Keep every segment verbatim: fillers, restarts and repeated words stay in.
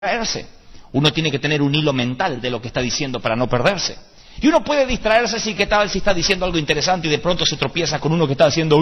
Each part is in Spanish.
distraerse. Uno tiene que tener un hilo mental de lo que está diciendo para no perderse. Y uno puede distraerse si qué tal si está diciendo algo interesante y de pronto se tropieza con uno que está haciendo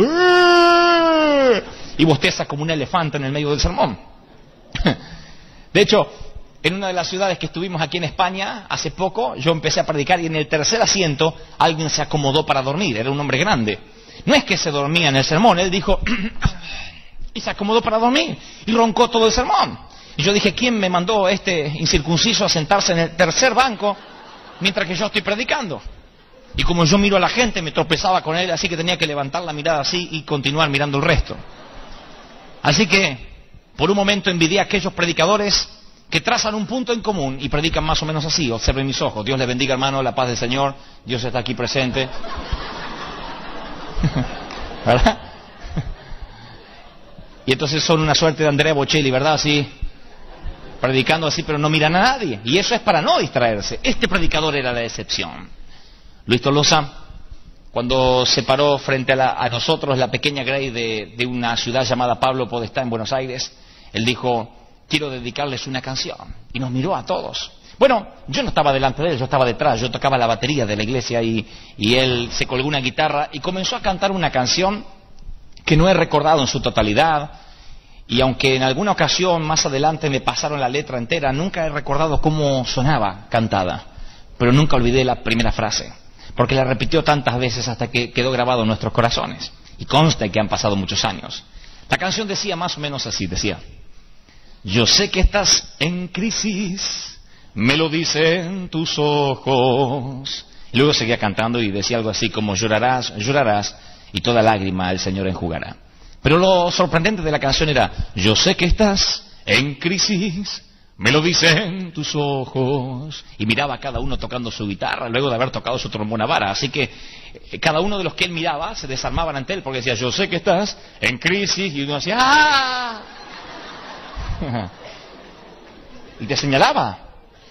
y bosteza como un elefante en el medio del sermón. De hecho, en una de las ciudades que estuvimos aquí en España, hace poco, yo empecé a predicar y en el tercer asiento alguien se acomodó para dormir, era un hombre grande. No es que se dormía en el sermón, él dijo y se acomodó para dormir y roncó todo el sermón. Y yo dije, ¿quién me mandó este incircunciso a sentarse en el tercer banco mientras que yo estoy predicando? Y como yo miro a la gente, me tropezaba con él, así que tenía que levantar la mirada así y continuar mirando el resto. Así que, por un momento envidié a aquellos predicadores que trazan un punto en común y predican más o menos así. Observen mis ojos. Dios les bendiga, hermano, la paz del Señor. Dios está aquí presente. ¿Verdad? Y entonces son una suerte de Andrea Bocelli, ¿verdad? Así, predicando así, pero no miran a nadie. Y eso es para no distraerse. Este predicador era la excepción. Luis Tolosa, cuando se paró frente a, la, a nosotros, la pequeña Grey de, de una ciudad llamada Pablo Podestá en Buenos Aires, él dijo, quiero dedicarles una canción. Y nos miró a todos. Bueno, yo no estaba delante de él, yo estaba detrás, yo tocaba la batería de la iglesia y, y él se colgó una guitarra y comenzó a cantar una canción que no he recordado en su totalidad. Y aunque en alguna ocasión más adelante me pasaron la letra entera, nunca he recordado cómo sonaba cantada. Pero nunca olvidé la primera frase, porque la repitió tantas veces hasta que quedó grabado en nuestros corazones. Y consta que han pasado muchos años. La canción decía más o menos así, decía: yo sé que estás en crisis, me lo dicen tus ojos. Y luego seguía cantando y decía algo así como: llorarás, llorarás, y toda lágrima el Señor enjugará. Pero lo sorprendente de la canción era: yo sé que estás en crisis, me lo dicen tus ojos. Y miraba a cada uno tocando su guitarra, luego de haber tocado su trombona vara. Así que eh, cada uno de los que él miraba se desarmaban ante él, porque decía: yo sé que estás en crisis. Y uno decía: ¡ah! Y te señalaba.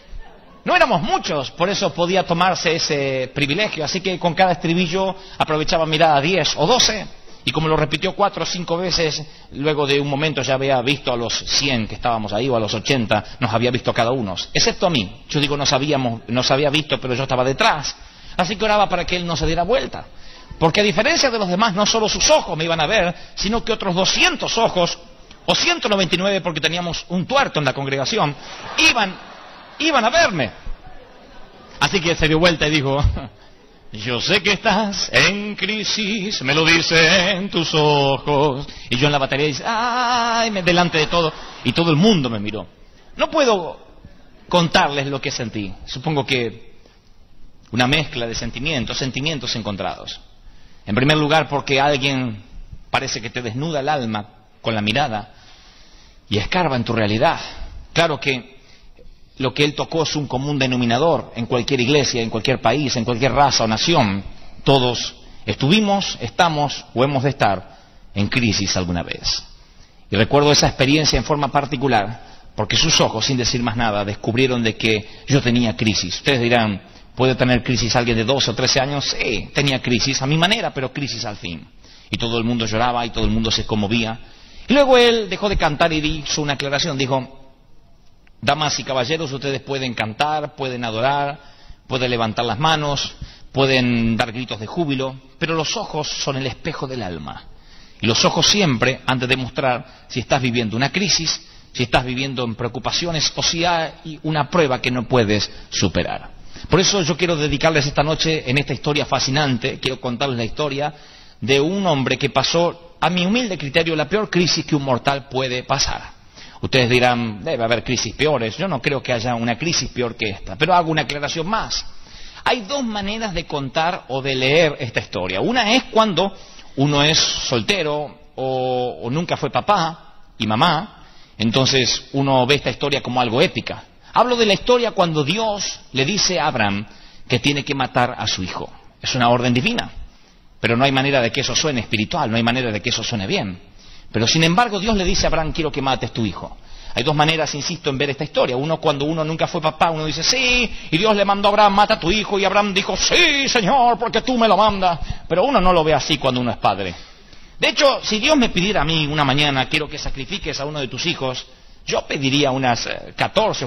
No éramos muchos, por eso podía tomarse ese privilegio. Así que con cada estribillo aprovechaba mirar a diez o doce. Y como lo repitió cuatro o cinco veces, luego de un momento ya había visto a los cien que estábamos ahí, o a los ochenta, nos había visto cada uno, excepto a mí. Yo digo, nos habíamos, nos había visto, pero yo estaba detrás. Así que oraba para que él no se diera vuelta. Porque a diferencia de los demás, no solo sus ojos me iban a ver, sino que otros doscientos ojos, o ciento noventa y nueve porque teníamos un tuerto en la congregación, iban, iban a verme. Así que se dio vuelta y dijo: yo sé que estás en crisis, me lo dicen tus ojos. Y yo en la batería dice: ay, me delante de todo. Y todo el mundo me miró. No puedo contarles lo que sentí. Supongo que una mezcla de sentimientos, sentimientos encontrados. En primer lugar, porque alguien parece que te desnuda el alma con la mirada y escarba en tu realidad. Claro que lo que él tocó es un común denominador en cualquier iglesia, en cualquier país, en cualquier raza o nación. Todos estuvimos, estamos o hemos de estar en crisis alguna vez. Y recuerdo esa experiencia en forma particular, porque sus ojos, sin decir más nada, descubrieron de que yo tenía crisis. Ustedes dirán, ¿puede tener crisis alguien de doce o trece años? Sí, tenía crisis a mi manera, pero crisis al fin. Y todo el mundo lloraba y todo el mundo se conmovía. Y luego él dejó de cantar y hizo una aclaración, dijo: damas y caballeros, ustedes pueden cantar, pueden adorar, pueden levantar las manos, pueden dar gritos de júbilo, pero los ojos son el espejo del alma. Y los ojos siempre han de demostrar si estás viviendo una crisis, si estás viviendo en preocupaciones o si hay una prueba que no puedes superar. Por eso yo quiero dedicarles esta noche, en esta historia fascinante, quiero contarles la historia de un hombre que pasó, a mi humilde criterio, la peor crisis que un mortal puede pasar. Ustedes dirán, debe haber crisis peores. Yo no creo que haya una crisis peor que esta, pero hago una aclaración más. Hay dos maneras de contar o de leer esta historia. Una es cuando uno es soltero o, o nunca fue papá y mamá, entonces uno ve esta historia como algo épica. Hablo de la historia cuando Dios le dice a Abraham que tiene que matar a su hijo. Es una orden divina, pero no hay manera de que eso suene espiritual, no hay manera de que eso suene bien. Pero sin embargo Dios le dice a Abraham: quiero que mates tu hijo. Hay dos maneras, insisto, en ver esta historia. Uno, cuando uno nunca fue papá, uno dice: sí, y Dios le mandó a Abraham: mata a tu hijo. Y Abraham dijo: sí, Señor, porque tú me lo mandas. Pero uno no lo ve así cuando uno es padre. De hecho, si Dios me pidiera a mí una mañana: quiero que sacrifiques a uno de tus hijos, Yo pediría unas catorce